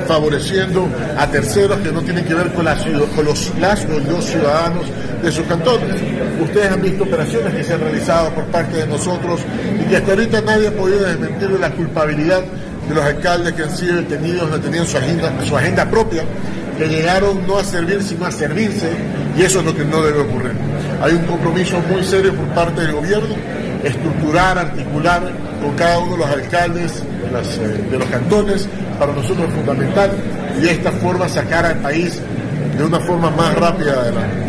favoreciendo a terceros que no tienen que ver con los ciudadanos de sus cantones. Ustedes han visto operaciones que se han realizado por parte de nosotros y que hasta ahorita nadie ha podido desmentir de la culpabilidad de los alcaldes que han sido detenidos, no tenían su agenda propia, que llegaron no a servir sino a servirse, y eso es lo que no debe ocurrir. Hay un compromiso muy serio por parte del gobierno, estructurar, articular con cada uno de los alcaldes de los cantones, para nosotros es fundamental, y de esta forma sacar al país de una forma más rápida adelante.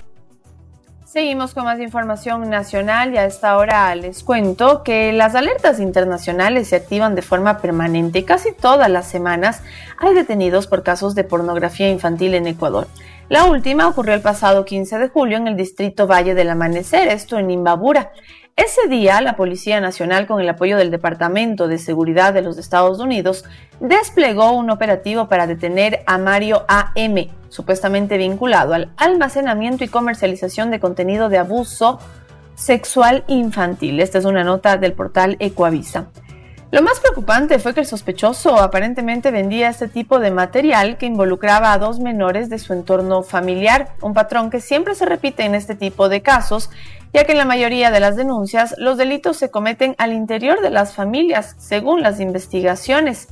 Seguimos con más información nacional y a esta hora les cuento que las alertas internacionales se activan de forma permanente y casi todas las semanas hay detenidos por casos de pornografía infantil en Ecuador. La última ocurrió el pasado 15 de julio en el distrito Valle del Amanecer, esto en Imbabura. Ese día, la Policía Nacional, con el apoyo del Departamento de Seguridad de los Estados Unidos, desplegó un operativo para detener a Mario A.M., supuestamente vinculado al almacenamiento y comercialización de contenido de abuso sexual infantil. Esta es una nota del portal Ecoavisa. Lo más preocupante fue que el sospechoso aparentemente vendía este tipo de material que involucraba a 2 menores de su entorno familiar, un patrón que siempre se repite en este tipo de casos, ya que en la mayoría de las denuncias los delitos se cometen al interior de las familias, según las investigaciones.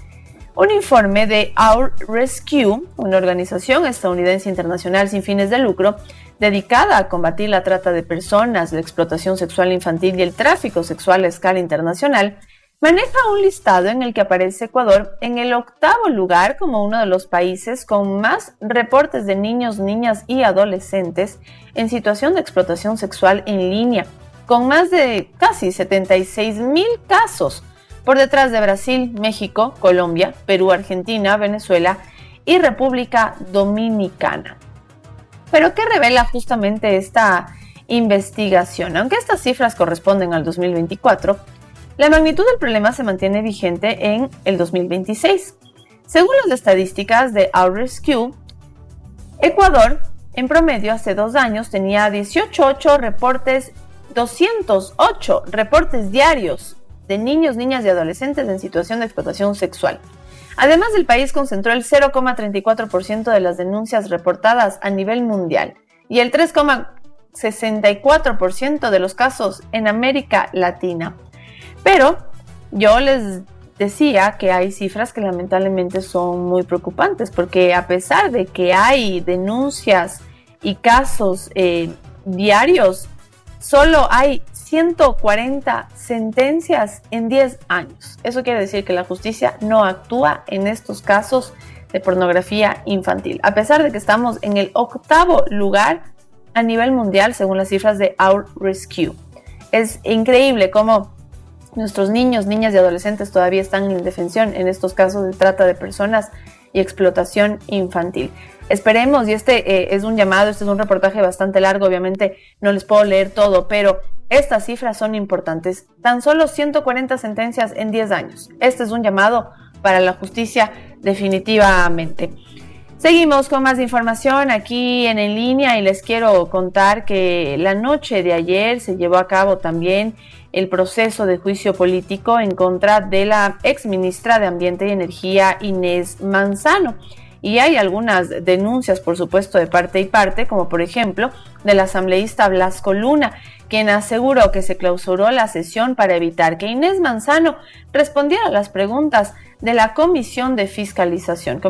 Un informe de Our Rescue, una organización estadounidense internacional sin fines de lucro, dedicada a combatir la trata de personas, la explotación sexual infantil y el tráfico sexual a escala internacional, maneja un listado en el que aparece Ecuador en el 8º lugar como uno de los países con más reportes de niños, niñas y adolescentes en situación de explotación sexual en línea, con más de casi 76,000 casos, por detrás de Brasil, México, Colombia, Perú, Argentina, Venezuela y República Dominicana. ¿Pero qué revela justamente esta investigación? Aunque estas cifras corresponden al 2024, la magnitud del problema se mantiene vigente en el 2026. Según las estadísticas de Our Rescue, Ecuador, en promedio, hace 2 años tenía 208 reportes diarios de niños, niñas y adolescentes en situación de explotación sexual. Además, el país concentró el 0,34% de las denuncias reportadas a nivel mundial y el 3,64% de los casos en América Latina. Pero yo les decía que hay cifras que lamentablemente son muy preocupantes, porque a pesar de que hay denuncias y casos diarios, solo hay 140 sentencias en 10 años. Eso quiere decir que la justicia no actúa en estos casos de pornografía infantil, a pesar de que estamos en el 8º lugar a nivel mundial según las cifras de Our Rescue. Es increíble cómo nuestros niños, niñas y adolescentes todavía están en indefensión en estos casos de trata de personas y explotación infantil. Esperemos, y este es un llamado, este es un reportaje bastante largo, obviamente no les puedo leer todo, pero estas cifras son importantes. Tan solo 140 sentencias en 10 años. Este es un llamado para la justicia definitivamente. Seguimos con más información aquí en línea y les quiero contar que la noche de ayer se llevó a cabo también el proceso de juicio político en contra de la exministra de Ambiente y Energía Inés Manzano. Y hay algunas denuncias, por supuesto, de parte y parte, como por ejemplo del asambleísta Blasco Luna, quien aseguró que se clausuró la sesión para evitar que Inés Manzano respondiera a las preguntas de la Comisión de Fiscalización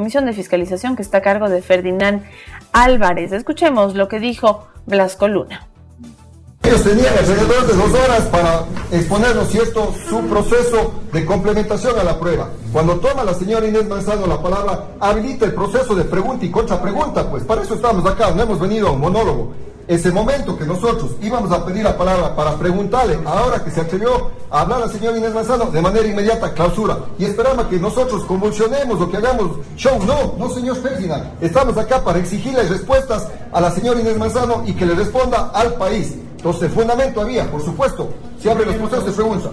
que está a cargo de Ferdinand Álvarez. Escuchemos lo que dijo Blasco Luna. Ellos tenían alrededor de 2 horas para exponer, ¿no es cierto?, su proceso de complementación a la prueba. Cuando toma la señora Inés Manzano la palabra, habilita el proceso de pregunta y contrapregunta, pues para eso estamos acá, no hemos venido a un monólogo. Ese momento que nosotros íbamos a pedir la palabra para preguntarle, ahora que se atrevió a hablar la señora Inés Manzano, de manera inmediata clausura. Y esperaba que nosotros convulsionemos o que hagamos show. No, señor Ferdinand. Estamos acá para exigirle respuestas a la señora Inés Manzano y que le responda al país. Entonces, el fundamento había, por supuesto, se abren los procesos de pregunta.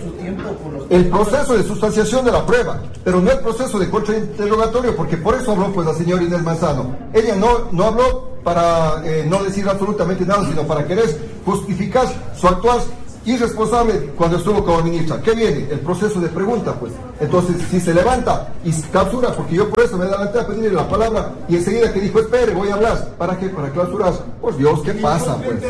El proceso de sustanciación de la prueba, pero no el proceso de contrainterrogatorio, porque por eso habló pues la señora Inés Manzano. Ella no habló para no decir absolutamente nada, sino para querer justificar su actuar irresponsable cuando estuvo como ministra. ¿Qué viene? El proceso de pregunta, pues. Entonces, si se levanta y clausura, porque yo por eso me adelanté a pedirle la palabra y enseguida que dijo, espere, voy a hablar. ¿Para qué? Para clausurar. Por Dios, ¿qué pasa, pues?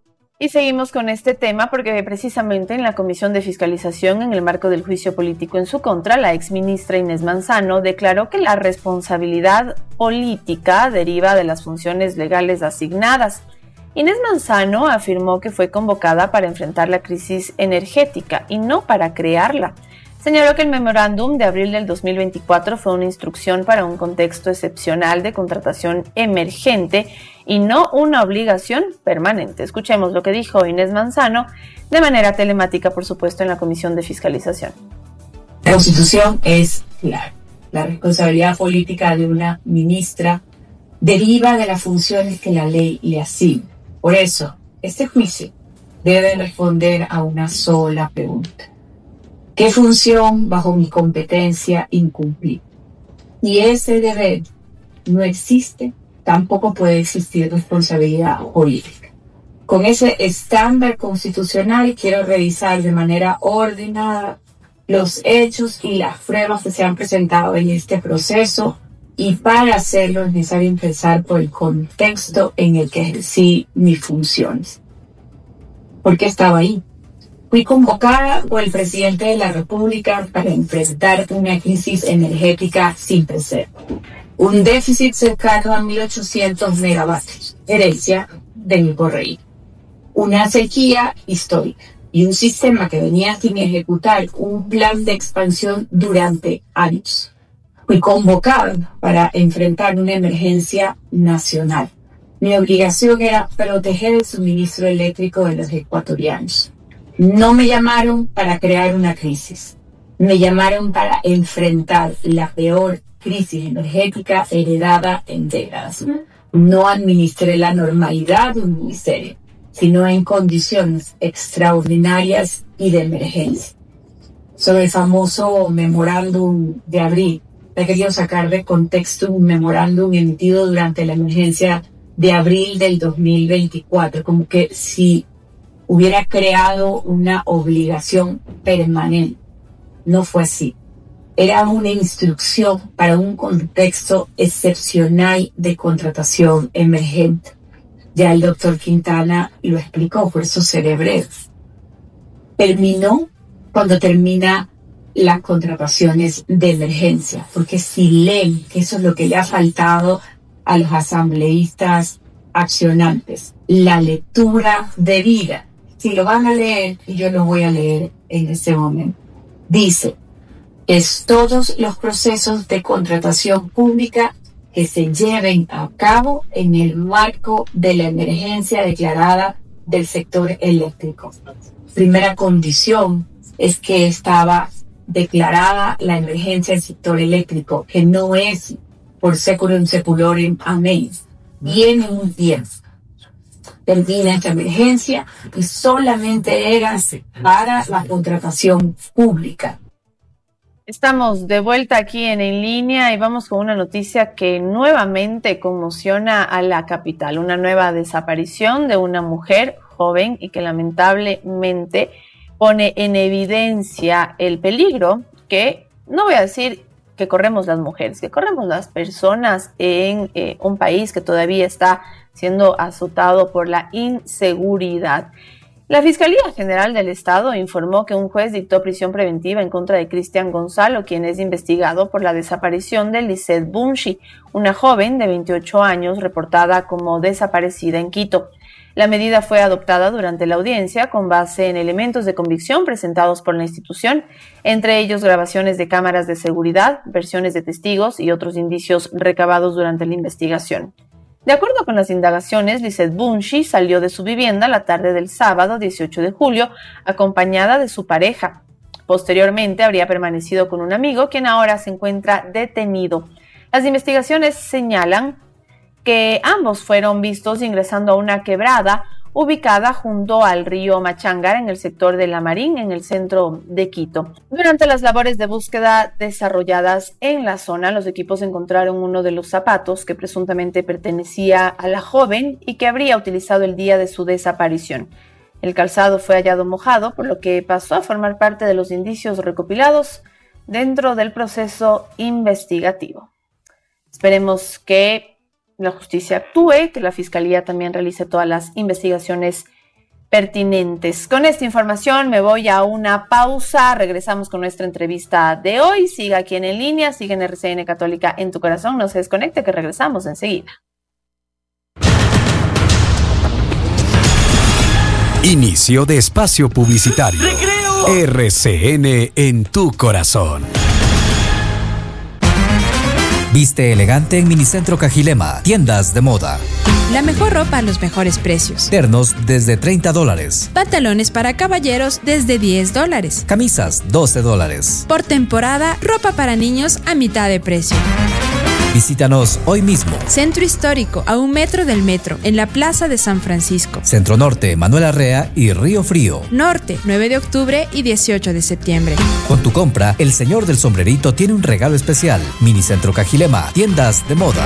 Y seguimos con este tema porque precisamente en la Comisión de Fiscalización, en el marco del juicio político en su contra, la exministra Inés Manzano declaró que la responsabilidad política deriva de las funciones legales asignadas. Inés Manzano afirmó que fue convocada para enfrentar la crisis energética y no para crearla. Señaló que el memorándum de abril del 2024 fue una instrucción para un contexto excepcional de contratación emergente y no una obligación permanente. Escuchemos lo que dijo Inés Manzano de manera telemática, por supuesto, en la Comisión de Fiscalización. La Constitución es clara. La responsabilidad política de una ministra deriva de las funciones que la ley le asigna. Por eso, este juicio debe responder a una sola pregunta. ¿Qué función bajo mi competencia incumplí? Y ese deber no existe, tampoco puede existir responsabilidad política. Con ese estándar constitucional quiero revisar de manera ordenada los hechos y las pruebas que se han presentado en este proceso, y para hacerlo es necesario empezar por el contexto en el que ejercí mis funciones. ¿Por qué estaba ahí? Fui convocada por el presidente de la República para enfrentar una crisis energética sin precedentes. Un déficit cercano a 1.800 megavatios, herencia de mi rey. Una sequía histórica y un sistema que venía sin ejecutar un plan de expansión durante años. Fui convocada para enfrentar una emergencia nacional. Mi obligación era proteger el suministro eléctrico de los ecuatorianos. No me llamaron para crear una crisis. Me llamaron para enfrentar la peor crisis energética heredada en décadas. No administré la normalidad de un ministerio, sino en condiciones extraordinarias y de emergencia. Sobre el famoso memorándum de abril, he querido sacar de contexto un memorándum emitido durante la emergencia de abril del 2024, como que si hubiera creado una obligación permanente. No fue así. Era una instrucción para un contexto excepcional de contratación emergente. Ya el doctor Quintana lo explicó, por eso seré breve. Terminó cuando termina las contrataciones de emergencia, porque si leen, que eso es lo que le ha faltado a los asambleístas accionantes, la lectura debida. Si lo van a leer, y yo lo voy a leer en este momento, dice: es todos los procesos de contratación pública que se lleven a cabo en el marco de la emergencia declarada del sector eléctrico. Primera condición es que estaba declarada la emergencia del sector eléctrico, que no es por seculum seculorum amén. Viene un tiempo. Termina esta emergencia y solamente era para la contratación pública. Estamos de vuelta aquí en línea y vamos con una noticia que nuevamente conmociona a la capital. Una nueva desaparición de una mujer joven y que lamentablemente pone en evidencia el peligro que, no voy a decir que corremos las mujeres, que corremos las personas en un país que todavía está siendo azotado por la inseguridad. La Fiscalía General del Estado informó que un juez dictó prisión preventiva en contra de Cristian Gonzalo, quien es investigado por la desaparición de Lizeth Bunshi, una joven de 28 años reportada como desaparecida en Quito. La medida fue adoptada durante la audiencia con base en elementos de convicción presentados por la institución, entre ellos grabaciones de cámaras de seguridad, versiones de testigos y otros indicios recabados durante la investigación. De acuerdo con las indagaciones, Lizeth Bunshi salió de su vivienda la tarde del sábado 18 de julio, acompañada de su pareja. Posteriormente habría permanecido con un amigo, quien ahora se encuentra detenido. Las investigaciones señalan que ambos fueron vistos ingresando a una quebrada ubicada junto al río Machangar en el sector de La Marín, en el centro de Quito. Durante las labores de búsqueda desarrolladas en la zona, los equipos encontraron uno de los zapatos que presuntamente pertenecía a la joven y que habría utilizado el día de su desaparición. El calzado fue hallado mojado, por lo que pasó a formar parte de los indicios recopilados dentro del proceso investigativo. Esperemos que la justicia actúe, que la Fiscalía también realice todas las investigaciones pertinentes. Con esta información me voy a una pausa. Regresamos con nuestra entrevista de hoy. Siga aquí en línea, sigue en RCN Católica en tu corazón. No se desconecte, que regresamos enseguida. Inicio de espacio publicitario. ¡Recreo! RCN en tu corazón. Viste elegante en Minicentro Cajilema. Tiendas de moda. La mejor ropa a los mejores precios. Ternos desde $30. Pantalones para caballeros desde $10. Camisas $12. Por temporada, ropa para niños a mitad de precio. Visítanos hoy mismo. Centro Histórico, a 1 metro del metro, en la Plaza de San Francisco. Centro Norte, Manuel Arrea y Río Frío. Norte, 9 de octubre y 18 de septiembre. Con tu compra, el señor del sombrerito tiene un regalo especial. Minicentro Cajilema, tiendas de moda.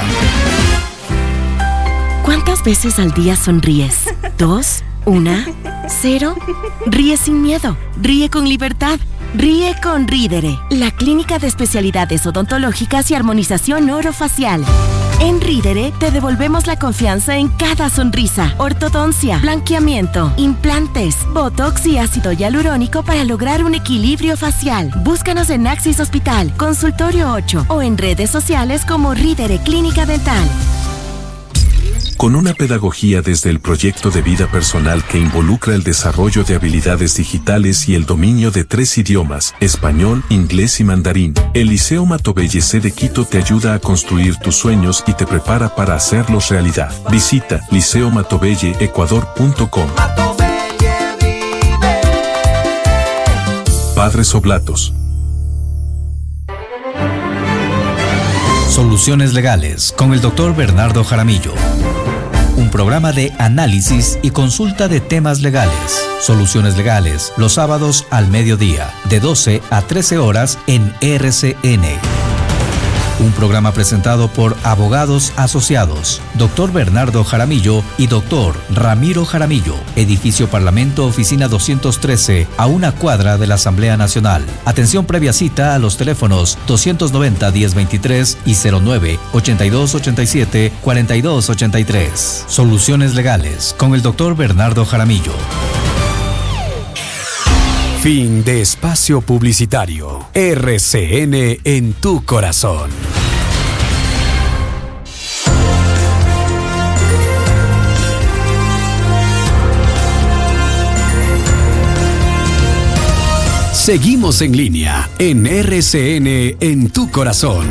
¿Cuántas veces al día sonríes? 2, 1, 0. Ríe sin miedo, ríe con libertad. Ríe con Ridere, la clínica de especialidades odontológicas y armonización orofacial. En Ridere te devolvemos la confianza en cada sonrisa, ortodoncia, blanqueamiento, implantes, botox y ácido hialurónico para lograr un equilibrio facial. Búscanos en Axis Hospital, Consultorio 8 o en redes sociales como Ridere Clínica Dental. Con una pedagogía desde el proyecto de vida personal que involucra el desarrollo de habilidades digitales y el dominio de 3 idiomas, español, inglés y mandarín, el Liceo Matobelle de Quito te ayuda a construir tus sueños y te prepara para hacerlos realidad. Visita liceomatobelleecuador.com. Padres Oblatos. Soluciones Legales con el Dr. Bernardo Jaramillo. Un programa de análisis y consulta de temas legales. Soluciones Legales, los sábados al mediodía, de 12 a 13 horas en RCN. Un programa presentado por Abogados Asociados, Dr. Bernardo Jaramillo y Dr. Ramiro Jaramillo. Edificio Parlamento, oficina 213, a 1 cuadra de la Asamblea Nacional. Atención previa cita a los teléfonos 290-1023 y 09-8287-4283. Soluciones Legales con el Dr. Bernardo Jaramillo. Fin de espacio publicitario. RCN en tu corazón. Seguimos en línea en RCN en tu corazón.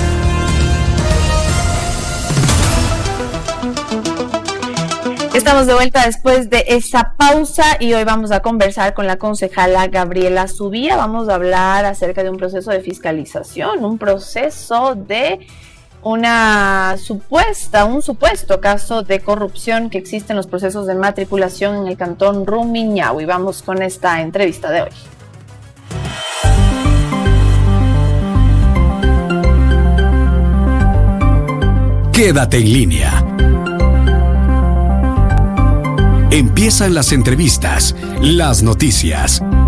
Estamos de vuelta después de esa pausa y hoy vamos a conversar con la concejala Gabriela Zubía. Vamos a hablar acerca de un proceso de fiscalización, un proceso de un supuesto caso de corrupción que existe en los procesos de matriculación en el cantón Rumiñahui. Vamos con esta entrevista de hoy. Quédate en línea. Empiezan las entrevistas, las noticias